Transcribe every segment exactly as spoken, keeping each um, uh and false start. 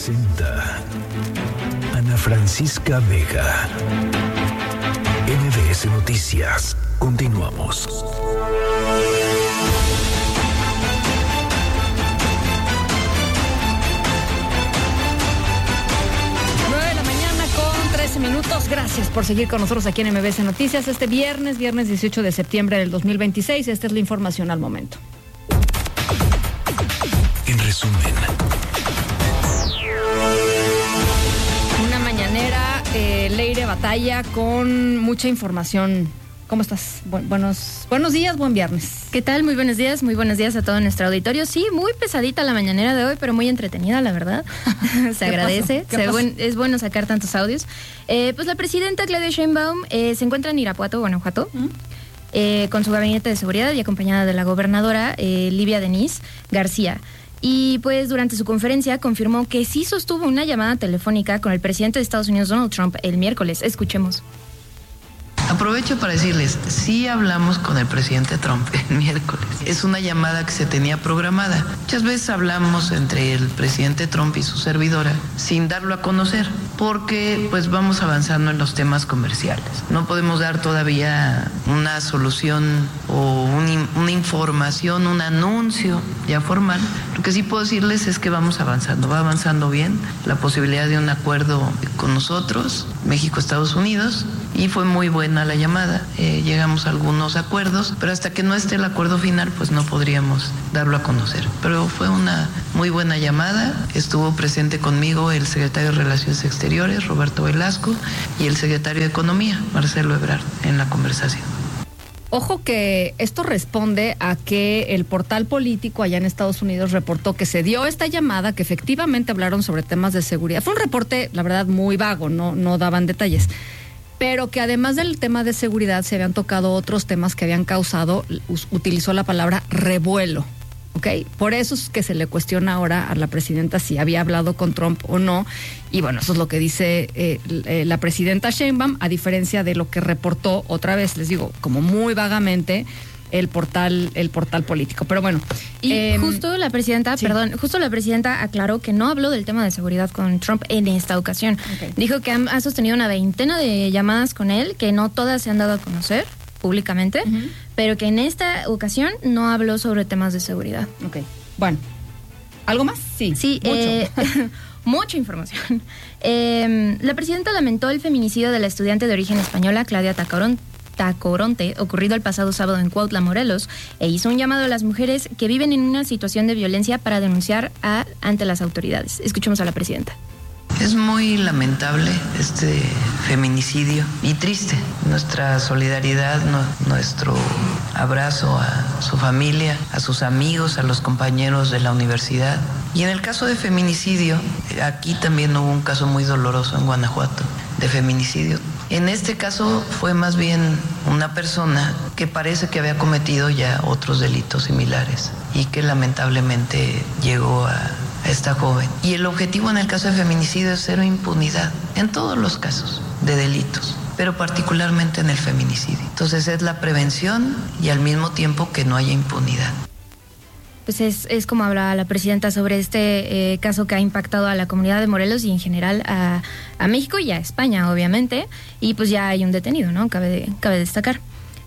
Presenta Ana Francisca Vega. M B S Noticias. Continuamos. nueve de la mañana con trece minutos. Gracias por seguir con nosotros aquí en M B S Noticias. Este viernes, viernes dieciocho de septiembre del dos mil veintiséis. Esta es la información al momento. En resumen. Una mañanera, eh, Leire Batalla, con mucha información. ¿Cómo estás? Bu- buenos, buenos días, buen viernes. ¿Qué tal? Muy buenos días, muy buenos días a todo nuestro auditorio. Sí, muy pesadita la mañanera de hoy, pero muy entretenida, la verdad. Se agradece. ¿Qué pasó? Buen, es bueno sacar tantos audios. Eh, pues la presidenta Claudia Sheinbaum eh, se encuentra en Irapuato, Guanajuato, ¿Mm? eh, con su gabinete de seguridad y acompañada de la gobernadora eh, Livia Denise García. Y pues durante su conferencia confirmó que sí sostuvo una llamada telefónica con el presidente de Estados Unidos, Donald Trump, el miércoles. Escuchemos. Aprovecho para decirles, sí hablamos con el presidente Trump el miércoles. Es una llamada que se tenía programada. Muchas veces hablamos entre el presidente Trump y su servidora sin darlo a conocer, porque pues vamos avanzando en los temas comerciales. No podemos dar todavía una solución o un, una información, un anuncio ya formal. Lo que sí puedo decirles es que vamos avanzando, va avanzando bien la posibilidad de un acuerdo con nosotros, México, Estados Unidos, y fue muy buena la llamada. Eh, llegamos a algunos acuerdos, pero hasta que no esté el acuerdo final, pues no podríamos darlo a conocer. Pero fue una muy buena llamada. Estuvo presente conmigo el secretario de Relaciones Exteriores, Roberto Velasco, y el secretario de Economía, Marcelo Ebrard, en la conversación. Ojo que esto responde a que el portal político allá en Estados Unidos reportó que se dio esta llamada, que efectivamente hablaron sobre temas de seguridad. Fue un reporte, la verdad, muy vago, no, no daban detalles. Pero que además del tema de seguridad se habían tocado otros temas que habían causado, utilizó la palabra revuelo, ¿ok? Por eso es que se le cuestiona ahora a la presidenta si había hablado con Trump o no. Y bueno, eso es lo que dice eh, la presidenta Sheinbaum, a diferencia de lo que reportó, otra vez les digo, como muy vagamente, el portal el portal político. Pero bueno. Y eh, justo la presidenta, sí. perdón, justo la presidenta aclaró que no habló del tema de seguridad con Trump en esta ocasión. Okay. Dijo que ha, ha sostenido una veintena de llamadas con él, que no todas se han dado a conocer públicamente, uh-huh. pero que en esta ocasión no habló sobre temas de seguridad. Ok. Bueno. ¿Algo más? Sí. Sí, mucho. Eh, mucha información. Eh, la presidenta lamentó el feminicidio de la estudiante de origen española, Claudia Tacorón. Tacoronte, ocurrido el pasado sábado en Cuautla, Morelos, e hizo un llamado a las mujeres que viven en una situación de violencia para denunciar a, ante las autoridades. Escuchemos a la presidenta. Es muy lamentable este feminicidio y triste. Nuestra solidaridad, no, nuestro abrazo a su familia, a sus amigos, a los compañeros de la universidad. Y en el caso de feminicidio, aquí también hubo un caso muy doloroso en Guanajuato de feminicidio. En este caso fue más bien una persona que parece que había cometido ya otros delitos similares y que lamentablemente llegó a, a esta joven. Y el objetivo en el caso de feminicidio es cero impunidad en todos los casos de delitos, pero particularmente en el feminicidio. Entonces es la prevención y al mismo tiempo que no haya impunidad. Pues es, es como habla la presidenta sobre este eh, caso que ha impactado a la comunidad de Morelos y en general a, a México y a España, obviamente, y pues ya hay un detenido, ¿no? Cabe, de, cabe destacar.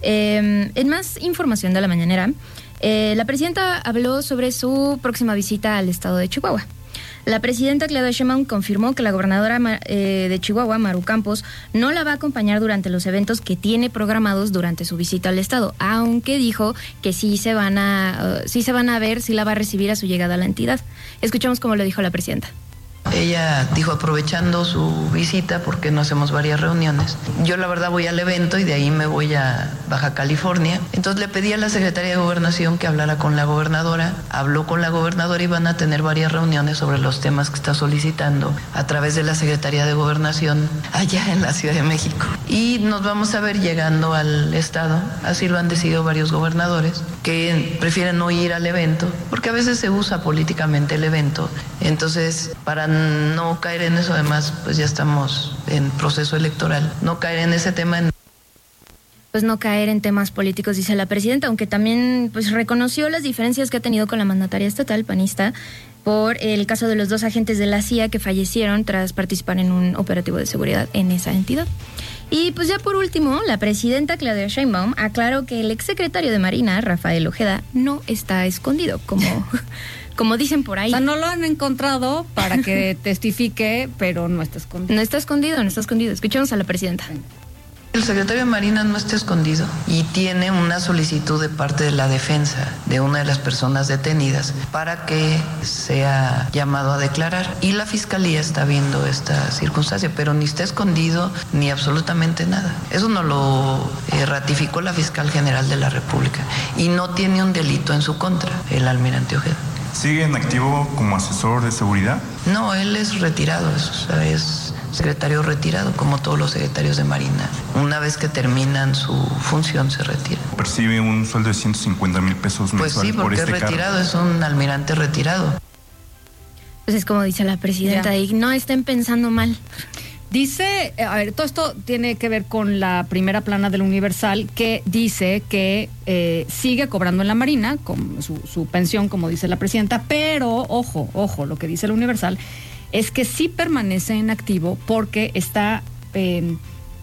Eh, en más información de la mañanera, eh, la presidenta habló sobre su próxima visita al estado de Chihuahua. La presidenta Claudia Sheinbaum confirmó que la gobernadora eh, de Chihuahua, Maru Campos, no la va a acompañar durante los eventos que tiene programados durante su visita al estado, aunque dijo que sí se van a, uh, sí se van a ver, sí la va a recibir a su llegada a la entidad. Escuchemos cómo lo dijo la presidenta. Ella dijo, aprovechando su visita, porque no hacemos varias reuniones. Yo la verdad voy al evento y de ahí me voy a Baja California. Entonces le pedí a la Secretaría de Gobernación que hablara con la gobernadora. Habló con la gobernadora y van a tener varias reuniones sobre los temas que está solicitando a través de la Secretaría de Gobernación allá en la Ciudad de México. Y nos vamos a ver llegando al estado. Así lo han decidido varios gobernadores, que prefieren no ir al evento, porque a veces se usa políticamente el evento. Entonces, para no caer en eso, además, pues ya estamos en proceso electoral, no caer en ese tema. En... Pues no caer en temas políticos, dice la presidenta, aunque también pues reconoció las diferencias que ha tenido con la mandataria estatal panista por el caso de los dos agentes de la C I A que fallecieron tras participar en un operativo de seguridad en esa entidad. Y pues ya por último, la presidenta Claudia Sheinbaum aclaró que el exsecretario de Marina, Rafael Ojeda, no está escondido, como, como dicen por ahí. O sea, no lo han encontrado para que testifique, pero no está escondido. No está escondido, no está escondido. Escuchemos a la presidenta. El secretario de Marina no está escondido y tiene una solicitud de parte de la defensa de una de las personas detenidas para que sea llamado a declarar. Y la fiscalía está viendo esta circunstancia, pero ni está escondido ni absolutamente nada. Eso no lo eh, ratificó la fiscal general de la República y no tiene un delito en su contra, el almirante Ojeda. ¿Sigue en activo como asesor de seguridad? No, él es retirado, es, o sea, es secretario retirado, como todos los secretarios de Marina. Una vez que terminan su función, se retiran. ¿Percibe un sueldo de ciento cincuenta mil pesos mensual pues sí, porque por este es retirado, cargo? Es un almirante retirado. Pues es como dice la presidenta, Ya. y no estén pensando mal. Dice, a ver, todo esto tiene que ver con la primera plana del Universal, que dice que eh, sigue cobrando en la Marina con su, su pensión, como dice la presidenta, pero, ojo, ojo, lo que dice el Universal es que sí permanece en activo porque está eh,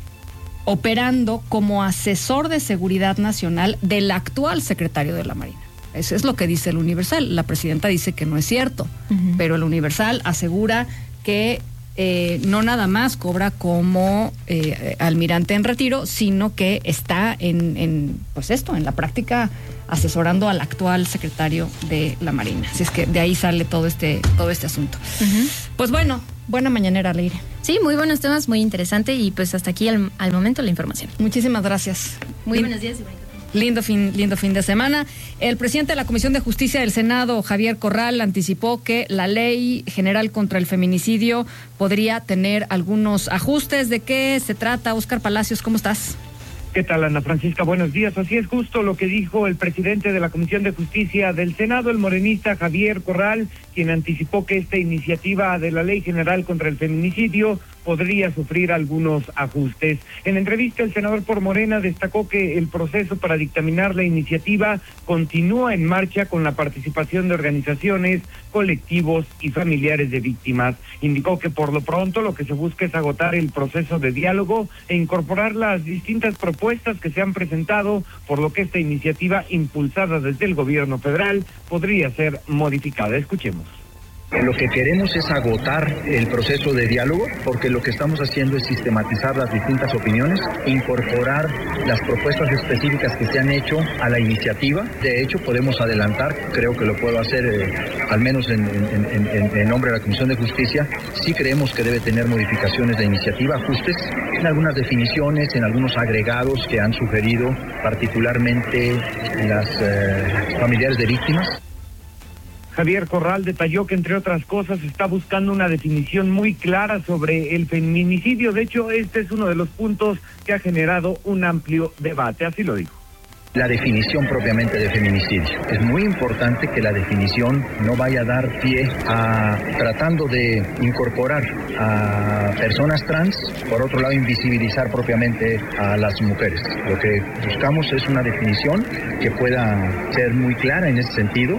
operando como asesor de seguridad nacional del actual secretario de la Marina. Eso es lo que dice el Universal. La presidenta dice que no es cierto, uh-huh. pero el Universal asegura que eh, no nada más cobra como eh, almirante en retiro, sino que está en, en, pues esto, en la práctica asesorando al actual secretario de la Marina. Así es que de ahí sale todo este, todo este asunto. Uh-huh. Pues bueno, buena mañanera, Leire. Sí, muy buenos temas, muy interesante, y pues hasta aquí al, al momento la información. Muchísimas gracias. Muy Lin- buenos días y bonito. Lindo fin, lindo fin de semana. El presidente de la Comisión de Justicia del Senado, Javier Corral, anticipó que la ley general contra el feminicidio podría tener algunos ajustes. ¿De qué se trata? Óscar Palacios, ¿cómo estás? ¿Qué tal, Ana Francisca? Buenos días. Así es justo lo que dijo el presidente de la Comisión de Justicia del Senado, el morenista Javier Corral, quien anticipó que esta iniciativa de la Ley General contra el Feminicidio podría sufrir algunos ajustes. En entrevista, el senador por Morena destacó que el proceso para dictaminar la iniciativa continúa en marcha con la participación de organizaciones, colectivos y familiares de víctimas. Indicó que por lo pronto lo que se busca es agotar el proceso de diálogo e incorporar las distintas propuestas que se han presentado, por lo que esta iniciativa impulsada desde el gobierno federal podría ser modificada. Escuchemos. Lo que queremos es agotar el proceso de diálogo, porque lo que estamos haciendo es sistematizar las distintas opiniones, incorporar las propuestas específicas que se han hecho a la iniciativa. De hecho, podemos adelantar, creo que lo puedo hacer eh, al menos en, en, en, en nombre de la Comisión de Justicia. Sí creemos que debe tener modificaciones de iniciativa, ajustes en algunas definiciones, en algunos agregados que han sugerido particularmente las eh, familiares de víctimas. Javier Corral detalló que, entre otras cosas, está buscando una definición muy clara sobre el feminicidio. De hecho, este es uno de los puntos que ha generado un amplio debate. Así lo dijo. La definición propiamente de feminicidio. Es muy importante que la definición no vaya a dar pie a tratando de incorporar a personas trans, por otro lado invisibilizar propiamente a las mujeres. Lo que buscamos es una definición que pueda ser muy clara en ese sentido.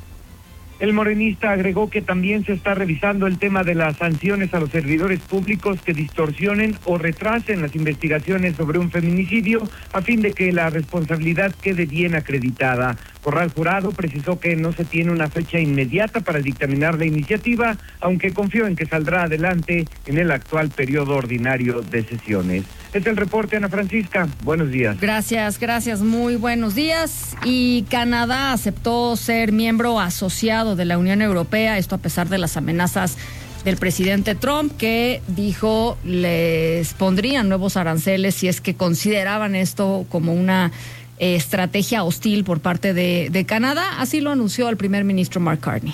El morenista agregó que también se está revisando el tema de las sanciones a los servidores públicos que distorsionen o retrasen las investigaciones sobre un feminicidio, a fin de que la responsabilidad quede bien acreditada. Corral Jurado precisó que no se tiene una fecha inmediata para dictaminar la iniciativa, aunque confió en que saldrá adelante en el actual periodo ordinario de sesiones. Es el reporte, Ana Francisca. Buenos días. Gracias, gracias. Muy buenos días. Y Canadá aceptó ser miembro asociado de la Unión Europea, esto a pesar de las amenazas del presidente Trump, que dijo les pondrían nuevos aranceles si es que consideraban esto como una eh, estrategia hostil por parte de, de Canadá. Así lo anunció el primer ministro Mark Carney.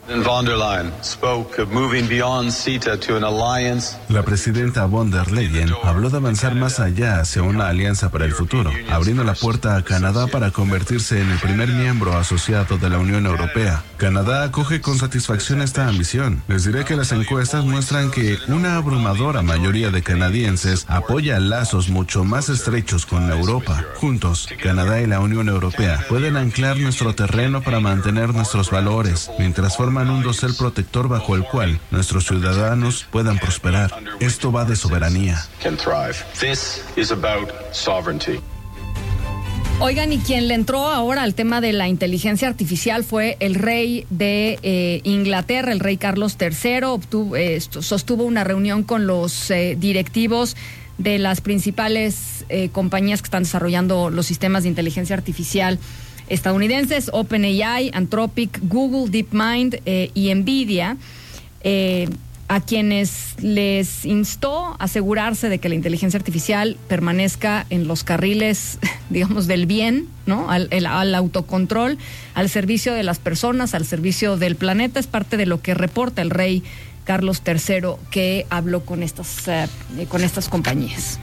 La presidenta von der Leyen habló de avanzar más allá hacia una alianza para el futuro, abriendo la puerta a Canadá para convertirse en el primer miembro asociado de la Unión Europea. Canadá acoge con satisfacción esta ambición. Les diré que las encuestas muestran que una abrumadora mayoría de canadienses apoya lazos mucho más estrechos con Europa. Juntos, Canadá y la Unión Europea pueden anclar nuestro terreno para mantener nuestros valores, mientras forman un dosel protector bajo el cual nuestros ciudadanos puedan prosperar. Esto va de soberanía. Oigan, y quien le entró ahora al tema de la inteligencia artificial fue el rey de eh, Inglaterra, el rey Carlos tercero, obtuvo, eh, sostuvo una reunión con los eh, directivos de las principales eh, compañías que están desarrollando los sistemas de inteligencia artificial estadounidenses, OpenAI, Anthropic, Google, DeepMind eh, y Nvidia, eh, a quienes les instó a asegurarse de que la inteligencia artificial permanezca en los carriles, digamos, del bien, ¿no? Al, el, al autocontrol, al servicio de las personas, al servicio del planeta. Es parte de lo que reporta el rey Carlos tercero, que habló con estas, uh, con estas compañías.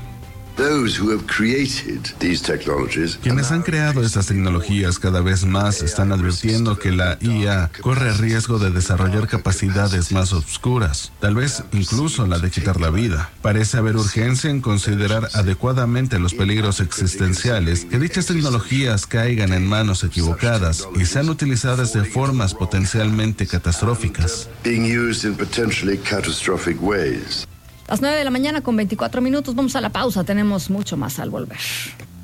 Quienes han creado estas tecnologías cada vez más están advirtiendo que la I A corre riesgo de desarrollar capacidades más obscuras, tal vez incluso la de quitar la vida. Parece haber urgencia en considerar adecuadamente los peligros existenciales que dichas tecnologías caigan en manos equivocadas y sean utilizadas de formas potencialmente catastróficas. Las nueve de la mañana con veinticuatro minutos, vamos a la pausa, tenemos mucho más al volver.